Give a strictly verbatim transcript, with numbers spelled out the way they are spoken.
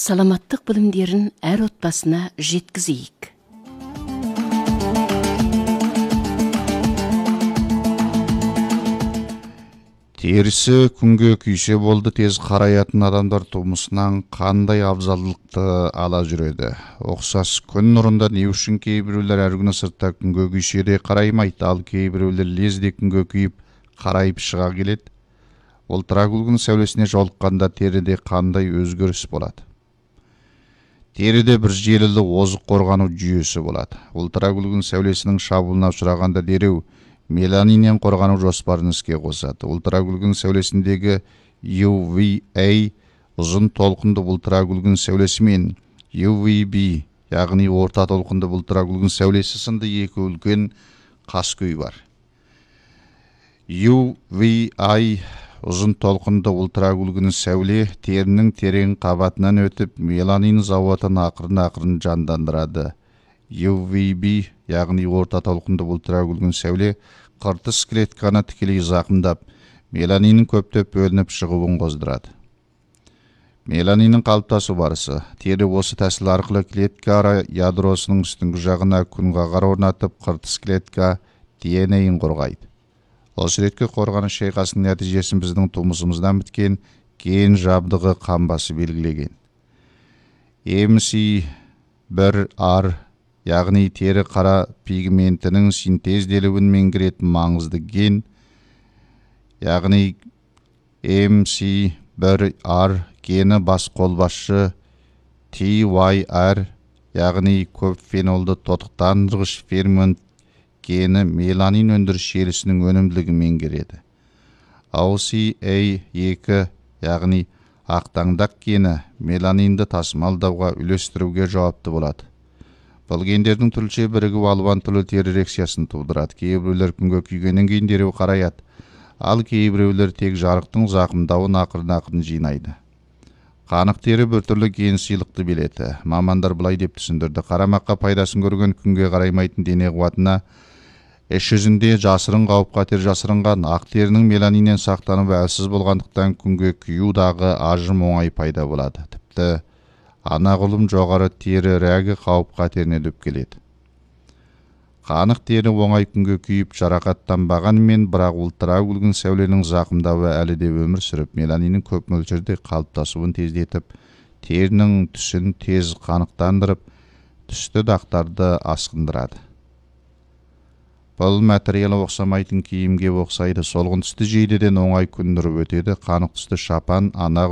саламаттық білімдерін әр отбасына жеткізейік. Терісі күнге күйсе болды тез қараятын адамдар тумысынан қандай абзалдықты ала жүреді. Оқсас күн нұрында не үшін кейбіреулер әр күні сыртта күнге күйсе қараймайды, ал кейбіреулер лезде күнге күйіп қарайып шыға келеді. Ултра күлгін сәулесіне жолыққанда теріде қандай өзгеріс болады? Теріде бір желілі озық қорғану жүйесі болады. Ултра күлгін сәулесінің шабуылына ұшырағанда дереу меланиннен қорғану жоспарын іске қосады. Ультракүлгін сәулесіндегі ю ви эй ұзын толқынды ультракүлгін сәулесі мен ю ви би, яғни орта толқынды ультракүлгін сәулесі сынды екі үлкен қаскөй бар. ю ви эй ұзын толқынды ультракүлгін сәуле терінің терең қабатынан өтіп меланин зауытын ақырын-ақырын жандандырады. ю ви би, яғни орта толқынды ультракүлгін сәуле қыртыс клетканы тікелей зақымдап, меланиннің көптеп бөлініп шығуын қоздырады. Меланиннің қалыптасу барысы. Тері осы тәсіл арқылы клетка ара ядросының үстіңгі жағына күнғағар орнатып, қыртыс клетка ди эн эй-ін қорғайды. Осы ретке қорғаныш шайқасының нәтижесін біздің тумысымыздан біткен ген жабдығы қамбасы белгілеген. эм си бір ар, яғни тері қара пигментінің синтезделуін меңгеретін маңызды ген, яғни эм си бір ар гені бас қолбасшы ти уай ар, яғни көп фенолды тотықтандырғыш фермент гені меланин өндіріс желісінің өнімділігін меңгереді. о си эй екі, яғни ақтаңдақ гені меланинді тасымалдауға үлестіруге жауапты болады. Бұл гендердің түрліше бірігіп алуан түрлі тері реакциясын тудырады. Кейбіреулер күнге күйгеннен кейін дереу қараяды, ал кейбіреулер тек жарықтың зақымдауын ақырын-ақырын жинайды. Қанық тері бір түрлі ген сыйлықты береді. Мамандар былай деп түсіндірді: қарамаққа пайдасын көрген күнге қараймайтын дене қуатына іс жүзінде жасырын қауіп-қатер жасырынған. Ақ терінің меланиннен сақтанып әлсіз болғандықтан күнге күйудағы ажым оңай пайда болады. Тіпті анағұрлым жоғары тері рәгі қауіп-қатеріне дөп келеді. Қанық тері оңай күнге күйіп жарақаттанбағанымен, бірақ ультракүлгін сәуленің зақымдауы әлі де өмір сүріп, меланиннің көп мөлшерде қалыптасуын тездетіп, терінің түсін тез қанықтандырып, түсті дақтарды асқындырады. Бұл материалы оқсамайтын киімге оқсайды. Солғын түсті жейдеден оңай күн нұры өтеді. Қанық түсті шапан, ана